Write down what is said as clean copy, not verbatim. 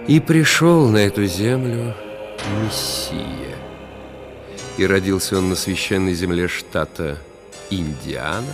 И пришел на эту землю Мессия. И родился он на священной земле штата Индиана